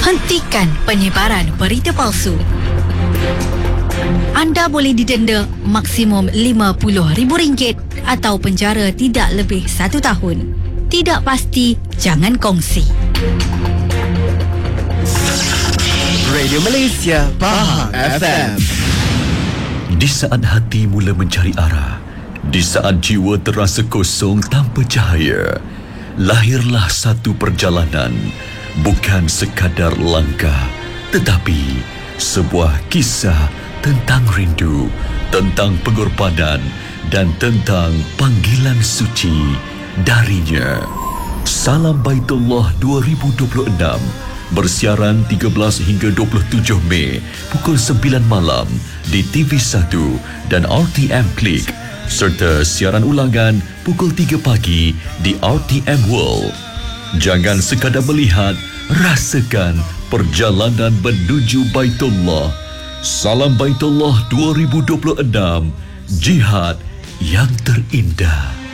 Hentikan penyebaran berita palsu. Anda boleh didenda maksimum RM50,000 atau penjara tidak lebih 1 tahun. Tidak pasti, jangan kongsi. Radio Malaysia, Faham FM. Di saat hati mula mencari arah, di saat jiwa terasa kosong tanpa cahaya, lahirlah satu perjalanan. Bukan sekadar langkah, tetapi sebuah kisah tentang rindu, tentang pengorbanan dan tentang panggilan suci darinya. Salam Baitullah 2026 bersiaran 13 hingga 27 Mei pukul 9 malam di TV1 dan RTM Klik, serta siaran ulangan pukul 3 pagi di RTM World. Jangan sekadar melihat, rasakan perjalanan menuju Baitullah. Salam Baitullah 2026, jihad yang terindah.